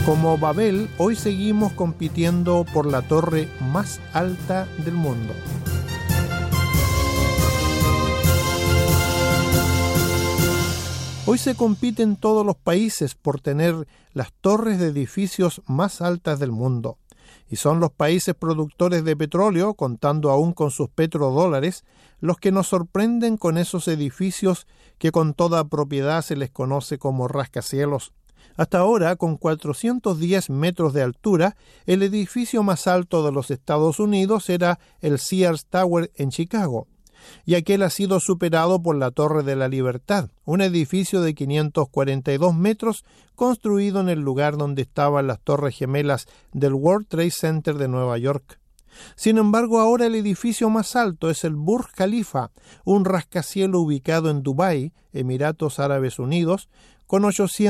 Como Babel, hoy seguimos compitiendo por la torre más alta del mundo. Hoy se compite en todos los países por tener las torres de edificios más altas del mundo. Y son los países productores de petróleo, contando aún con sus petrodólares, los que nos sorprenden con esos edificios que con toda propiedad se les conoce como rascacielos. Hasta ahora, con 410 metros de altura, el edificio más alto de los Estados Unidos era el Sears Tower en Chicago, y aquel ha sido superado por la Torre de la Libertad, un edificio de 542 metros construido en el lugar donde estaban las Torres Gemelas del World Trade Center de Nueva York. Sin embargo, ahora el edificio más alto es el Burj Khalifa, un rascacielos ubicado en Dubái, Emiratos Árabes Unidos, con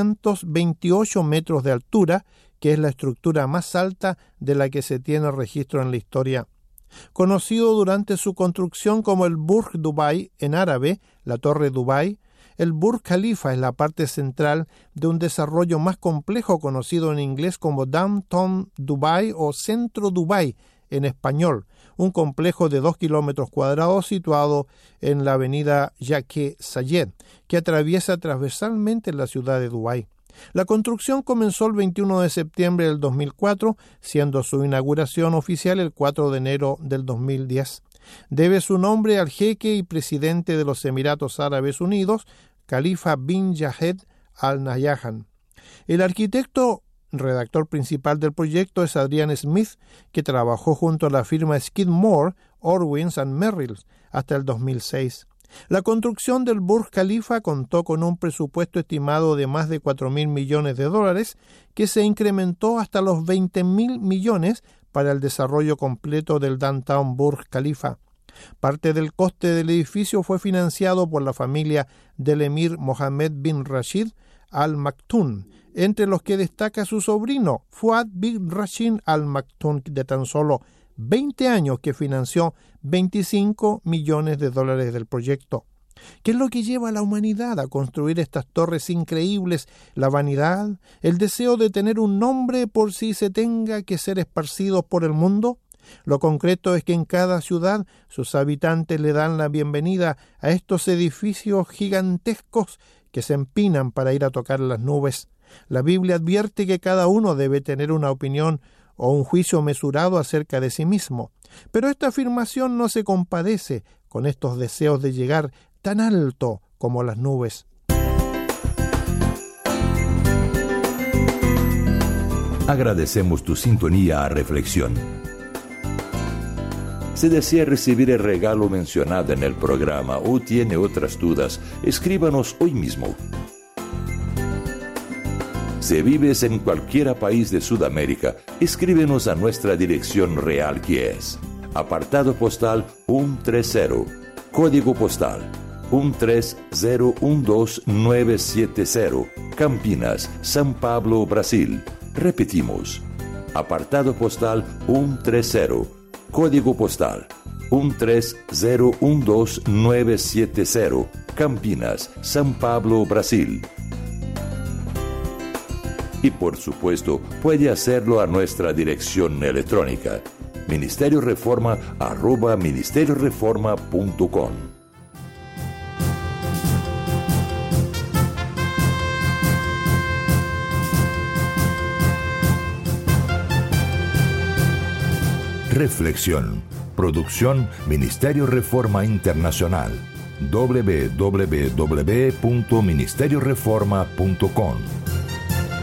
828 metros de altura, que es la estructura más alta de la que se tiene registro en la historia. Conocido durante su construcción como el Burj Dubai en árabe, la Torre Dubai, el Burj Khalifa es la parte central de un desarrollo más complejo conocido en inglés como Downtown Dubai o Centro Dubai en español, un complejo de 2 kilómetros cuadrados situado en la avenida Sheikh Zayed, que atraviesa transversalmente la ciudad de Dubái. La construcción comenzó el 21 de septiembre del 2004, siendo su inauguración oficial el 4 de enero del 2010. Debe su nombre al jeque y presidente de los Emiratos Árabes Unidos, Khalifa bin Zayed Al Nahyan. El arquitecto redactor principal del proyecto es Adrian Smith, que trabajó junto a la firma Skidmore, Owings & Merrill hasta el 2006. La construcción del Burj Khalifa contó con un presupuesto estimado de más de $4.000 millones, que se incrementó hasta los $20.000 millones para el desarrollo completo del Downtown Burj Khalifa. Parte del coste del edificio fue financiado por la familia del emir Mohammed bin Rashid Al Maktoum, entre los que destaca su sobrino Fuad bin Rashid Al Maktoum, de tan solo 20 años, que financió $25 millones del proyecto. ¿Qué es lo que lleva a la humanidad a construir estas torres increíbles? La vanidad, el deseo de tener un nombre por si se tenga que ser esparcidos por el mundo. Lo concreto es que en cada ciudad sus habitantes le dan la bienvenida a estos edificios gigantescos que se empinan para ir a tocar las nubes. La Biblia advierte que cada uno debe tener una opinión o un juicio mesurado acerca de sí mismo. Pero esta afirmación no se compadece con estos deseos de llegar tan alto como las nubes. Agradecemos tu sintonía a Reflexión. Si desea recibir el regalo mencionado en el programa o tiene otras dudas, escríbanos hoy mismo. Si vives en cualquier país de Sudamérica, escríbenos a nuestra dirección real, que es apartado postal 130, código postal 13012970, Campinas, San Pablo, Brasil. Repetimos, apartado postal 130, código postal 13012970, Campinas, San Pablo, Brasil. Y por supuesto, puede hacerlo a nuestra dirección electrónica, ministerioreforma@ministerioreforma.com. Reflexión. Producción Ministerio Reforma Internacional. www.ministerioreforma.com